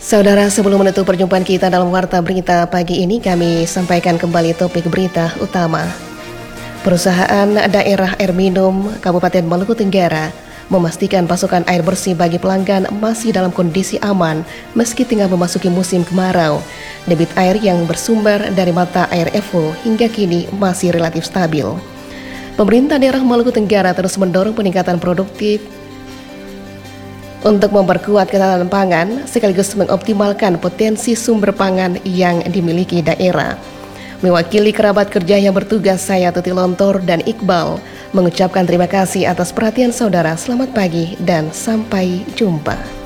Saudara, sebelum menutup perjumpaan kita dalam Warta Berita pagi ini, kami sampaikan kembali topik berita utama. Perusahaan daerah air minum Kabupaten Maluku Tenggara memastikan pasokan air bersih bagi pelanggan masih dalam kondisi aman meski tengah memasuki musim kemarau. Debit air yang bersumber dari mata air Evo hingga kini masih relatif stabil. Pemerintah daerah Maluku Tenggara terus mendorong peningkatan produktif untuk memperkuat ketahanan pangan sekaligus mengoptimalkan potensi sumber pangan yang dimiliki daerah. Mewakili kerabat kerja yang bertugas, saya Tuti Lontor dan Iqbal mengucapkan terima kasih atas perhatian saudara. Selamat pagi dan sampai jumpa.